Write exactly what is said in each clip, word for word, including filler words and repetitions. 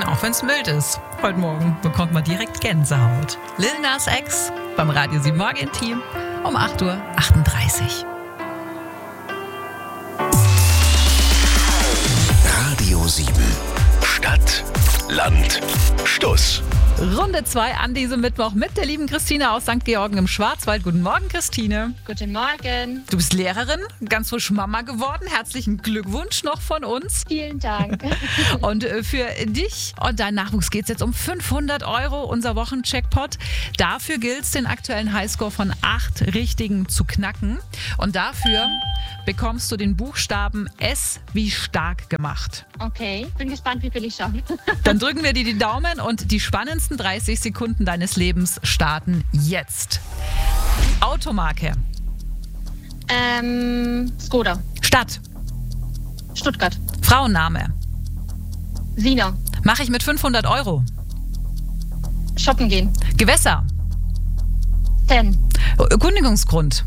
auch wenn es mild ist. Heute Morgen bekommt man direkt Gänsehaut. Lil Nas X beim Radio sieben Morgen-Team um acht Uhr achtunddreißig. Radio sieben. Stadt, Land, Stuss. Runde zwei an diesem Mittwoch mit der lieben Christine aus Sankt Georgen im Schwarzwald. Guten Morgen, Christine. Guten Morgen. Du bist Lehrerin, ganz frisch Mama geworden. Herzlichen Glückwunsch noch von uns. Vielen Dank. Und für dich und deinen Nachwuchs geht es jetzt um fünfhundert Euro, unser Wochencheckpot. Dafür gilt es, den aktuellen Highscore von acht Richtigen zu knacken. Und dafür bekommst du den Buchstaben S wie stark gemacht. Okay, bin gespannt, wie viel ich schaffe. Dann drücken wir dir die Daumen und die spannendsten dreißig Sekunden deines Lebens starten jetzt. Automarke. Ähm, Skoda. Stadt. Stuttgart. Frauenname. Sina. Mache ich mit fünfhundert Euro. Shoppen gehen. Gewässer. Ten. Kündigungsgrund.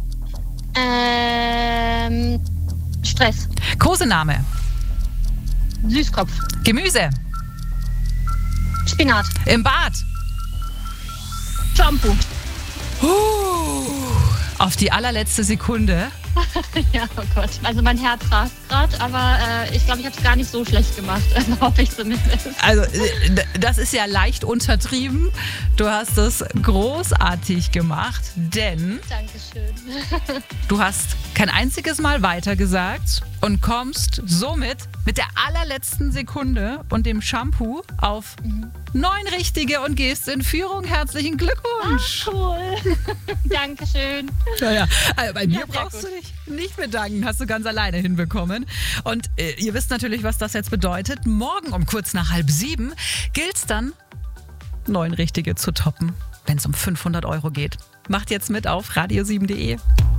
Ähm, Stress. Kosename. Süßkopf. Gemüse. Spinat. Im Bad. Shampoo. Auf die allerletzte Sekunde. Ja, oh Gott. Also mein Herz rast gerade, aber äh, ich glaube, ich habe es gar nicht so schlecht gemacht. Also hoffe ich zumindest. Also äh, das ist ja leicht untertrieben. Du hast es großartig gemacht, denn Dankeschön. du hast kein einziges Mal weitergesagt und kommst somit mit der allerletzten Sekunde und dem Shampoo auf Mhm. neun Richtige und gehst in Führung. Herzlichen Glückwunsch. Cool. Dankeschön. Ja, ja. Also bei mir Ja, sehr brauchst gut. du dich nicht bedanken, hast du ganz alleine hinbekommen. Und äh, ihr wisst natürlich, was das jetzt bedeutet. Morgen um kurz nach halb sieben gilt es dann, neun Richtige zu toppen, wenn es um fünfhundert Euro geht. Macht jetzt mit auf radio sieben punkt de.